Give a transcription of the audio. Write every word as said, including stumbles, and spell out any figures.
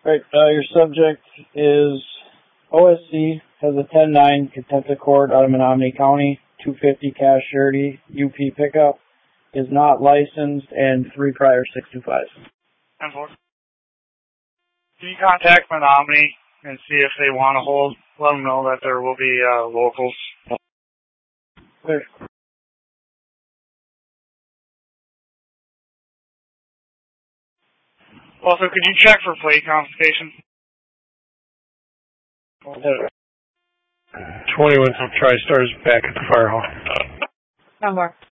Right, uh, your subject is O S C, has a ten nine contempt of court out of Menominee County, two fifty cash surety, U P pickup, is not licensed, and three prior six two fives. ten four. Can you contact Menominee and see if they want to hold? Let them know that there will be uh, locals. Clear. Also, could you check for plate confiscation? twenty-one from TriStar's back at the fire hall. ten four.